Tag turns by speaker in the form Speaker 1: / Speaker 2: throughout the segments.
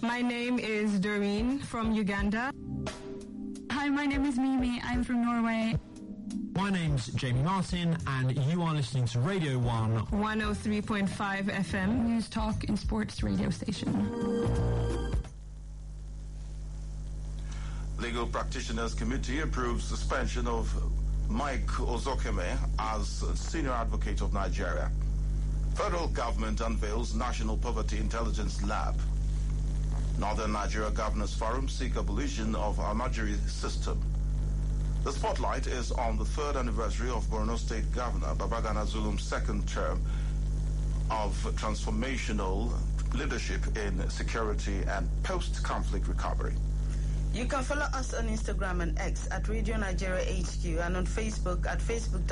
Speaker 1: My name is Doreen from Uganda.
Speaker 2: Hi, my name is Mimi. I'm from Norway.
Speaker 3: My name's Jamie Martin, and you are listening to Radio 1
Speaker 1: 103.5 FM.
Speaker 2: News, talk, and sports radio station.
Speaker 4: Legal Practitioners Committee approves suspension of Mike Ozokeme as Senior Advocate of Nigeria. Federal government unveils National Poverty Intelligence Lab. Northern Nigeria Governors Forum seek abolition of Almajiri system. The spotlight is on the third anniversary of Borno State Governor Babagana Zulum's second term of transformational leadership in security and post-conflict recovery.
Speaker 5: You can follow us on Instagram and X at Radio Nigeria HQ and on Facebook at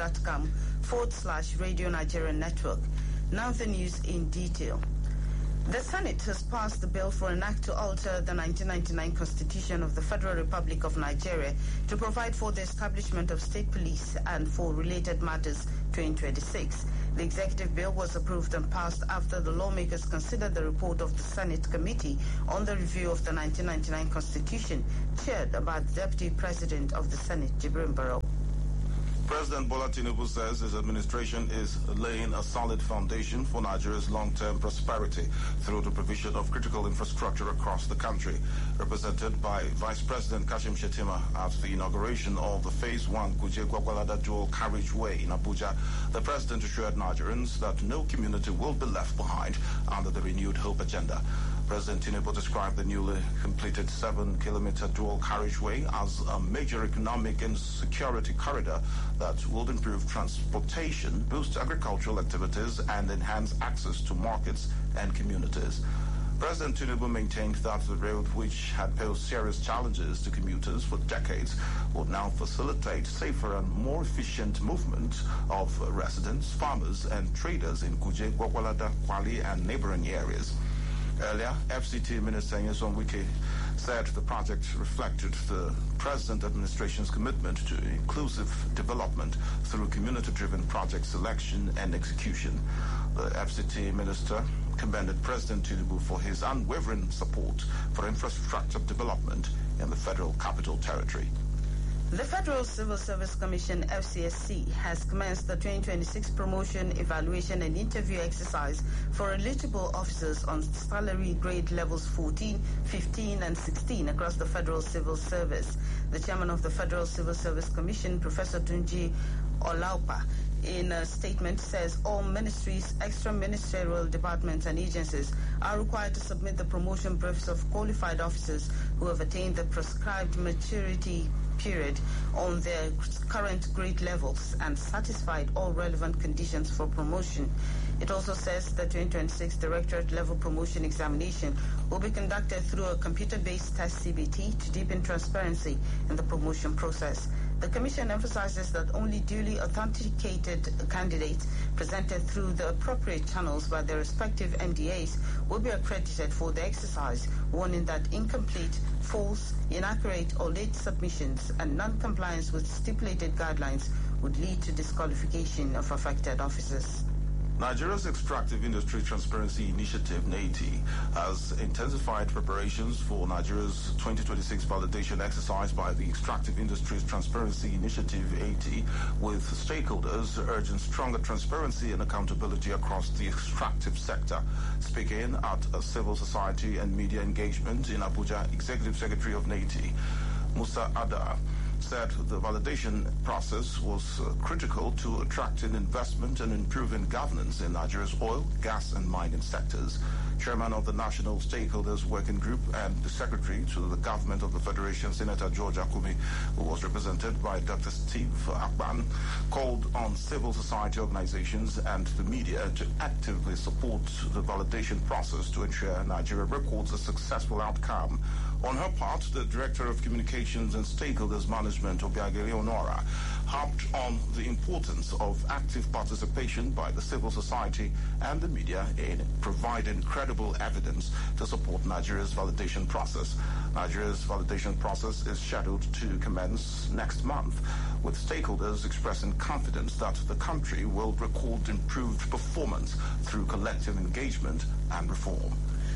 Speaker 5: facebook.com/Radio Nigeria Network. Now the news in detail. The Senate has passed the bill for an act to alter the 1999 Constitution of the Federal Republic of Nigeria to provide for the establishment of state police and for related matters 2026. The executive bill was approved and passed after the lawmakers considered the report of the Senate Committee on the Review of the 1999 Constitution, chaired by the Deputy President of the Senate, Jibrin Barrow.
Speaker 4: President Bola Tinubu says his administration is laying a solid foundation for Nigeria's long-term prosperity through the provision of critical infrastructure across the country. Represented by Vice President Kashim Shettima at the inauguration of the Phase 1 Kuje-Gwagwalada dual carriageway in Abuja, the president assured Nigerians that no community will be left behind under the renewed Hope agenda. President Tinubu described the newly completed 7-kilometer dual carriageway as a major economic and security corridor that will improve transportation, boost agricultural activities, and enhance access to markets and communities. President Tinubu maintained that the road, which had posed serious challenges to commuters for decades, would now facilitate safer and more efficient movement of residents, farmers, and traders in Kuje, Gwagwalada, Kwali, and neighboring areas. Earlier, FCT Minister Nyesom Wike said the project reflected the present administration's commitment to inclusive development through community-driven project selection and execution. The FCT Minister commended President Tinubu for his unwavering support for infrastructure development in the Federal Capital Territory.
Speaker 5: The Federal Civil Service Commission, FCSC, has commenced the 2026 promotion, evaluation, and interview exercise for eligible officers on salary grade levels 14, 15, and 16 across the Federal Civil Service. The chairman of the Federal Civil Service Commission, Professor Tunji Olaupa, in a statement says all ministries, extra-ministerial departments and agencies are required to submit the promotion briefs of qualified officers who have attained the prescribed maturity period on their current grade levels and satisfied all relevant conditions for promotion. It also says the 2026 Directorate Level Promotion Examination will be conducted through a computer-based test CBT to deepen transparency in the promotion process. The Commission emphasizes that only duly authenticated candidates presented through the appropriate channels by their respective MDAs will be accredited for the exercise, warning that incomplete, false, inaccurate, or late submissions and non-compliance with stipulated guidelines would lead to disqualification of affected officers.
Speaker 4: Nigeria's Extractive Industry Transparency Initiative, NAITI, has intensified preparations for Nigeria's 2026 validation exercise by the Extractive Industries Transparency Initiative, AITI, with stakeholders urging stronger transparency and accountability across the extractive sector. Speaking at a civil society and media engagement in Abuja, Executive Secretary of NAITI, Musa Adar, said the validation process was critical to attracting investment and improving governance in Nigeria's oil, gas, and mining sectors. Chairman of the National Stakeholders Working Group and the Secretary to the Government of the Federation, Senator George Akumi, who was represented by Dr. Steve Akpan, called on civil society organizations and the media to actively support the validation process to ensure Nigeria records a successful outcome. On her part, the Director of Communications and Stakeholders Management, Obiageli Onora, harped on the importance of active participation by the civil society and the media in providing credible evidence to support Nigeria's validation process. Nigeria's validation process is scheduled to commence next month, with stakeholders expressing confidence that the country will record improved performance through collective engagement and reform.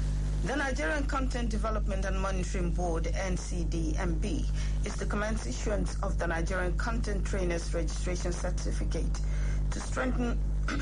Speaker 5: The Nigerian Content Development and Monitoring Board, NCDMB, is to commence issuance of the Nigerian Content Trainers Registration Certificate to strengthen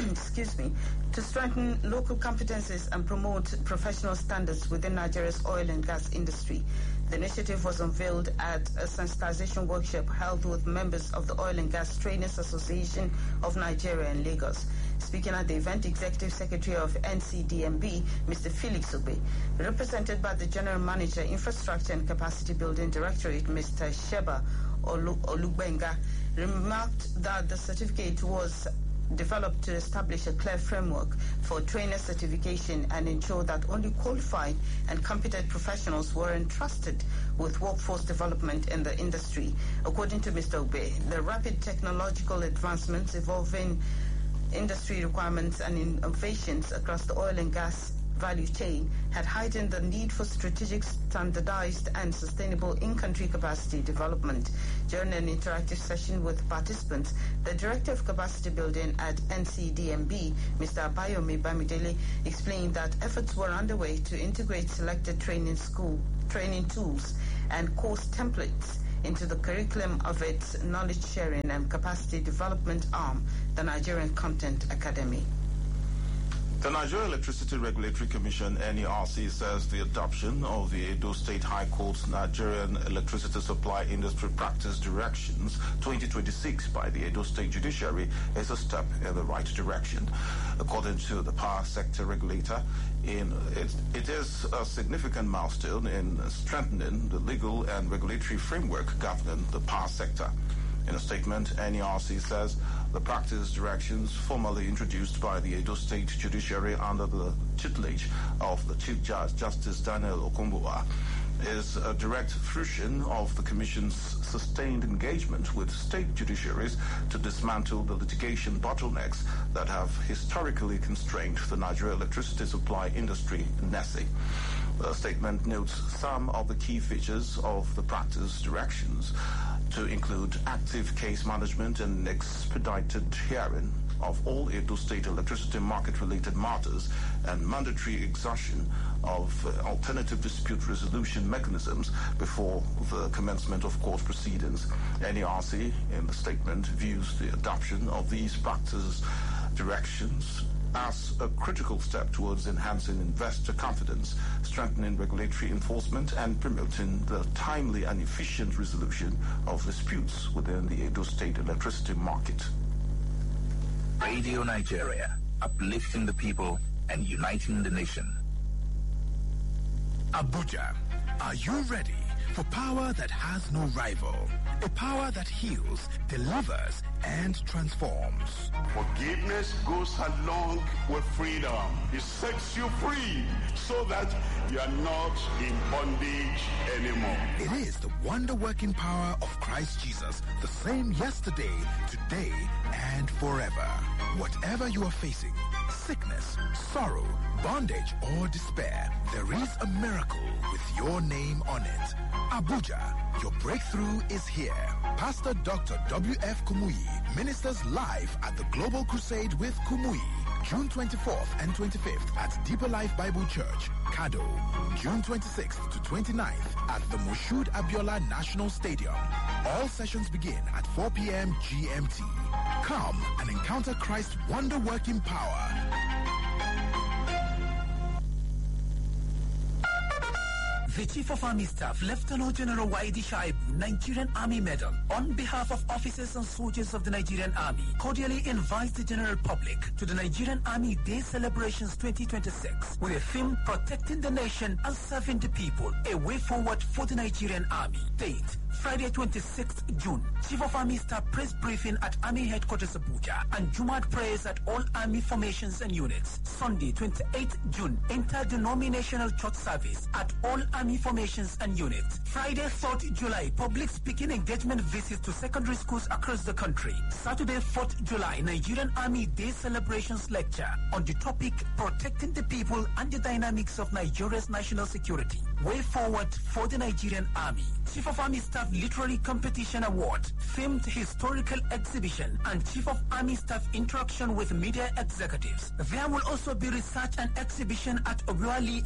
Speaker 5: to strengthen local competencies and promote professional standards within Nigeria's oil and gas industry. The initiative was unveiled at a sensitization workshop held with members of the Oil and Gas Trainers Association of Nigeria in Lagos. Speaking at the event, Executive Secretary of NCDMB, Mr. Felix Obe, represented by the General Manager, Infrastructure and Capacity Building Directorate, Mr. Sheba Olugbenga, remarked that the certificate was developed to establish a clear framework for trainer certification and ensure that only qualified and competent professionals were entrusted with workforce development in the industry. According to Mr. Obe, the rapid technological advancements evolving industry requirements and innovations across the oil and gas value chain had heightened the need for strategic, standardized, and sustainable in-country capacity development. During an interactive session with participants, the Director of Capacity Building at NCDMB, Mr. Abayomi Bamidele, explained that efforts were underway to integrate selected training tools and course templates into the curriculum of its knowledge sharing and capacity development arm, the Nigerian Content Academy.
Speaker 4: The Nigeria Electricity Regulatory Commission, NERC, says the adoption of the Edo State High Court's Nigerian Electricity Supply Industry Practice Directions 2026 by the Edo State Judiciary is a step in the right direction. According to the power sector regulator, it is a significant milestone in strengthening the legal and regulatory framework governing the power sector. In a statement, NERC says the practice directions formally introduced by the Edo State Judiciary under the tutelage of the Chief Judge, Justice Daniel Okumbowa, is a direct fruition of the Commission's sustained engagement with state judiciaries to dismantle the litigation bottlenecks that have historically constrained the Nigeria electricity supply industry, NESI. The statement notes some of the key features of the practice directions to include active case management and expedited hearing of all Edo State electricity market-related matters and mandatory exhaustion of alternative dispute resolution mechanisms before the commencement of court proceedings. NERC, in the statement, views the adoption of these practice directions as a critical step towards enhancing investor confidence, strengthening regulatory enforcement, and promoting the timely and efficient resolution of disputes within the Edo State electricity market.
Speaker 6: Radio Nigeria, uplifting the people and uniting the nation.
Speaker 7: Abuja, are you ready for power that has no rival? A power that heals, delivers, and transforms.
Speaker 8: Forgiveness goes along with freedom. It sets you free so that you are not in bondage anymore.
Speaker 7: It is the wonder-working power of Christ Jesus, the same yesterday, today, and forever. Whatever you are facing, sickness, sorrow, bondage, or despair, there is a miracle with your name on it. Abuja, your breakthrough is here. Pastor Dr. W.F. Kumuyi ministers live at the Global Crusade with Kumuyi, June 24th and 25th at Deeper Life Bible Church, Kado, June 26th to 29th at the Moshood Abiola National Stadium. All sessions begin at 4 p.m. GMT. Come and encounter Christ's wonder-working power.
Speaker 9: The Chief of Army Staff, Lieutenant General Waidi Shaibu, Nigerian Army Medal, on behalf of officers and soldiers of the Nigerian Army, cordially invites the general public to the Nigerian Army Day Celebrations 2026 with a theme protecting the nation and serving the people, a way forward for the Nigerian Army. Date, Friday 26th June, Chief of Army Staff press briefing at Army Headquarters Abuja and Jumad prayers at all Army formations and units. Sunday 28th June, interdenominational church service at all Army formations and units. Friday 3rd July, public speaking engagement visits to secondary schools across the country. Saturday 4th July, Nigerian Army Day Celebrations lecture on the topic protecting the people and the dynamics of Nigeria's national security. Way forward for the Nigerian Army. Chief of Army Staff Literary Competition Award, themed historical exhibition, and Chief of Army Staff interaction with media executives. There will also be research and exhibition at Obuali